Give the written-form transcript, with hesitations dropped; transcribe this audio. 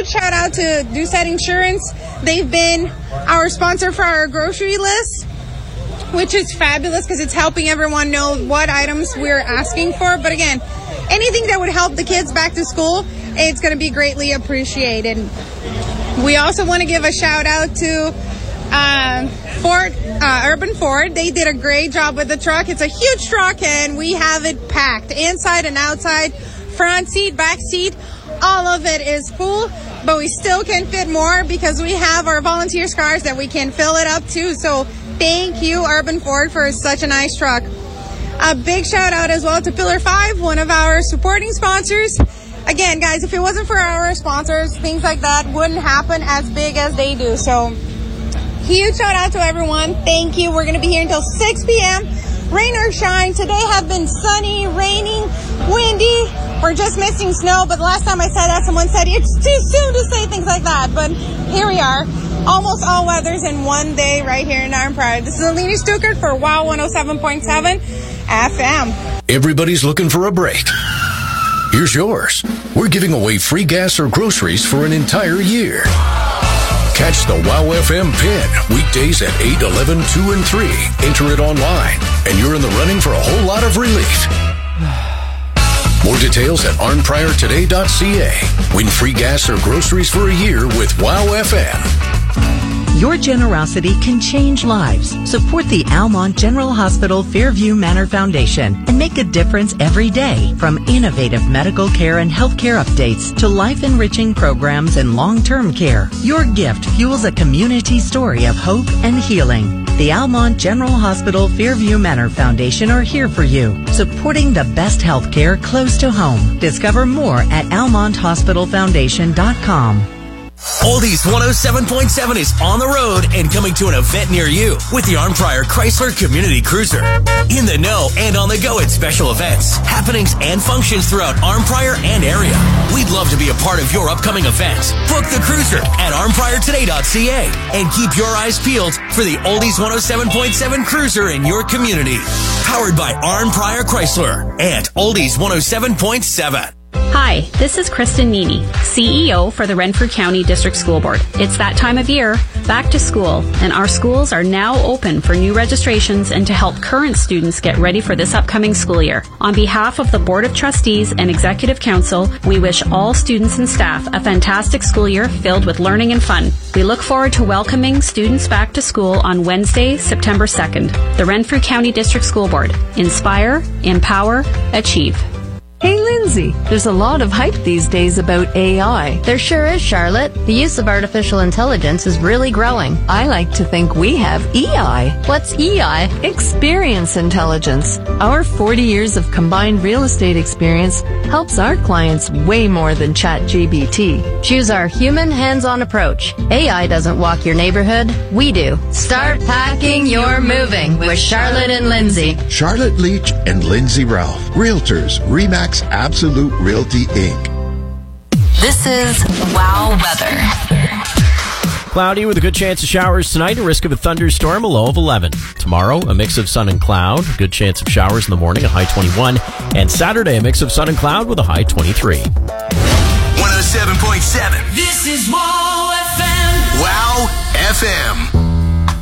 huge shout out to Doucette Insurance. They've been our sponsor for our grocery list, which is fabulous because it's helping everyone know what items we're asking for. But again, anything that would help the kids back to school, it's going to be greatly appreciated. We also want to give a shout out to Urban Ford. They did a great job with the truck. It's a huge truck and we have it packed inside and outside, front seat, back seat. All of it is full, but we still can fit more because we have our volunteer cars that we can fill it up to. So thank you, Urban Ford, for such a nice truck. A big shout out as well to Pillar 5, one of our supporting sponsors. Again, guys, if it wasn't for our sponsors, things like that wouldn't happen as big as they do. So huge shout out to everyone. Thank you. We're going to be here until 6 p.m. Rain or shine. Today have been sunny, raining, windy. We're just missing snow. But the last time I said that, someone said it's too soon to say things like that. But here we are. Almost all weathers in one day right here in Arm Pride. This is Alina Stuckert for WOW 107.7 FM. Everybody's looking for a break. Here's yours. We're giving away free gas or groceries for an entire year. Catch the WOW FM pin weekdays at 8, 11, 2, and 3. Enter it online, and you're in the running for a whole lot of relief. More details at arnpriortoday.ca. Win free gas or groceries for a year with WOW FM. Your generosity can change lives. Support the Almont General Hospital Fairview Manor Foundation and make a difference every day. From innovative medical care and healthcare updates to life-enriching programs and long-term care, your gift fuels a community story of hope and healing. The Almont General Hospital Fairview Manor Foundation are here for you, supporting the best healthcare close to home. Discover more at almonthospitalfoundation.com. Oldies 107.7 is on the road and coming to an event near you with the Arnprior Chrysler Community Cruiser. In the know and on the go at special events, happenings, and functions throughout Arnprior and area. We'd love to be a part of your upcoming events. Book the cruiser at arnpriortoday.ca and keep your eyes peeled for the Oldies 107.7 Cruiser in your community. Powered by Arnprior Chrysler and Oldies 107.7. Hi, this is Kristen Nini, CEO for the Renfrew County District School Board. It's that time of year, back to school, and our schools are now open for new registrations and to help current students get ready for this upcoming school year. On behalf of the Board of Trustees and Executive Council, we wish all students and staff a fantastic school year filled with learning and fun. We look forward to welcoming students back to school on Wednesday, September 2nd. The Renfrew County District School Board. Inspire, empower, achieve. Hey, Lindsay, there's a lot of hype these days about AI. There sure is, Charlotte. The use of artificial intelligence is really growing. I like to think we have EI. What's EI? Experience intelligence. Our 40 years of combined real estate experience helps our clients way more than ChatGPT. Choose our human hands-on approach. AI doesn't walk your neighborhood. We do. Start packing your moving with Charlotte and Lindsay. Charlotte Leach and Lindsay Ralph. Realtors, RE/MAX Absolute Realty, Inc. This is WOW Weather. Cloudy with a good chance of showers tonight, a risk of a thunderstorm, a low of 11. Tomorrow, a mix of sun and cloud, good chance of showers in the morning, a high 21. And Saturday, a mix of sun and cloud with a high 23. 107.7. This is WOW FM. WOW FM.